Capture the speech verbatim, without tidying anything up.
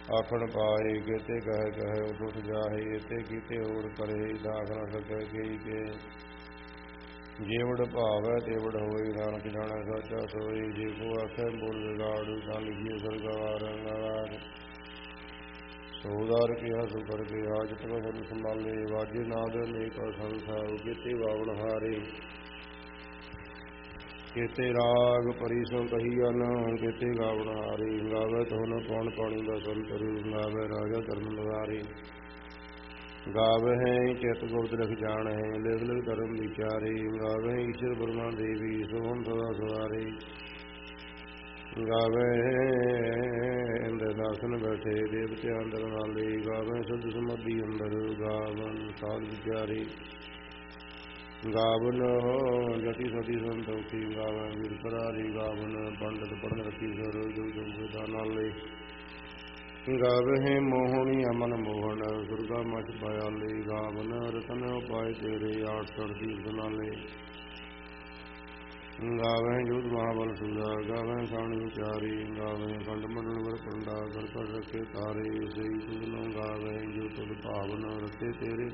ਆਖਣ ਪਾਏ ਕੇਤੇ ਕਹਿ ਕਹਿ ਉਠ ਉਠ ਜਾਹੇ ਇਤੇ ਕੀਤੇ ਹੋਰ ਕਰੇ ਦਾਖ ਨ ਸਕੈ ਕਈ ਕੇ ਜੇਵੜ ਭਾਵੈ ਤੇਵੜ ਹੋਏ ਨਾਨਕ ਜਾਣੈ ਸਾਚਾ ਸੋਏ ਜੇ ਕੋ ਆਖੈ ਬੋਲ ਵਿਗਾੜੂ ਤਾਂ ਲਿਖੀਏ ਸਰਗਾਰ ਅੰਗਾਰ ਸੋਦਾਰ ਕਿਹਾ ਸੁਕਰ ਕਿਹਾ ਜਿਤਨਾ ਸਭ ਸੰਭਾਲੇ ਵਾਜੇ ਨਾਦ ਅਨੇਕ ਸੰਸਾਰ ਕੀਤੇ ਬਾਵਨ ਹਾਰੇ ਕੀਤੇ ਰਾਗ ਪਰੀ ਸੋ ਕਹੀਅਨ ਕੀਤੇ ਗਾਵਨ ਹਾਰੇ ਗਾਵੇ ਧੁਨ ਪਵਨ ਪਾਣੀ ਦਾ ਸੰਤਰ ਗਾਵੇ ਰਾਜਾ ਧਰਮ ਨਿਵਾਰੇ ਗਾਵਹਿ ਚਿਤ ਗੁਪਤ ਲਿਖ ਜਾਣਹਿ ਲਿਖ ਲਿਖ ਧਰਮ ਵਿਚਾਰੇ ਗਾਵਹਿ ਈਸ਼ਰ ਬ੍ਰਹਮਾ ਦੇਵੀ ਸੋਹਣ ਸਦਾ ਸਵਾਰੇ ਗਾਵਹਿ ਇੰਦਰ ਨਾਸਨ ਬੈਠੇ ਦੇਵਤੇ ਅੰਦਰ ਨਾਲੇ ਗਾਵਹਿ ਸੁਧ ਸਮਧੀ ਅੰਦਰ ਗਾਵਨ ਸਾਧ ਵਿਚਾਰੇ ਗਾਵਨ ਜਤੀ ਸਤੀ ਸੰਤੋਖੀ ਗਾਵਹਿ ਵੀਰ ਪਰਾਰੀ ਗਾਵਨ ਪੰਡਤ ਪੜਨ ਰਖੀ ਸਰ ਜੋ ਜੋ ਦਾ ਨਾਲੇ ਗਾਵਹਿ ਮੋਹਣੀ ਅਮਨ ਮੋਹਨ ਸੁਰਗਾ ਮਚ ਪਾਇਆਲੇ ਗਾਵਨ ਰਤਨ ਉਪਾਏ ਤੇਰੇ ਆਠ ਸੜ ਤੀਰਥ ਨਾਲੇ ਗਾਵਹਿ ਜੋਤ ਮਹਾਬਲ ਸੂਰਾ ਗਾਵਹਿ ਸਾਣੀ ਵਿਚਾਰੀ ਗਾਵਹਿ ਖੰਡ ਮੰਡਲ ਵਰ ਪੰਡਾ ਕਰ ਕਰ ਰੱਖੇ ਤਾਰੇ ਸਹੀ ਤੁਧ ਨੂੰ ਗਾਵਹਿ ਜੋ ਤੁਧ ਭਾਵਨ ਰਤੇ ਤੇਰੇ